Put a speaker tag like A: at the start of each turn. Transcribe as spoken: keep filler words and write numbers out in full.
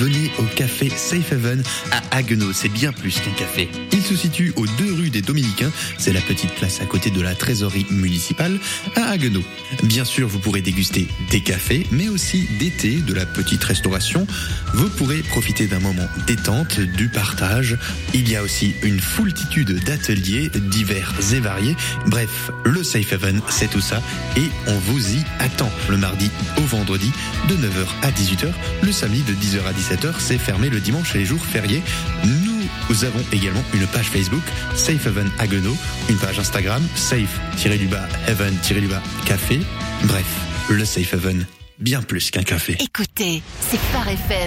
A: venez au café Safe Haven à Haguenau, c'est bien plus qu'un café. Il se situe aux deux rues des Dominicains, c'est la petite place à côté de la trésorerie municipale à Haguenau. Bien sûr, vous pourrez déguster des cafés, mais aussi des thés, de la petite restauration. Vous pourrez profiter d'un moment détente, du partage. Il y a aussi une foultitude d'ateliers divers et variés. Bref, le Safe Haven, c'est tout ça et on vous y attend. Le mardi au vendredi de neuf heures à dix-huit heures, le samedi de dix heures à dix-sept heures, c'est fermé le dimanche et les jours fériés. Nous avons également une page Facebook Safe Haven Haguenau, une page Instagram Safe-Haven-Café. Bref, le Safe Haven, bien plus qu'un café.
B: Écoutez, c'est Phare F M.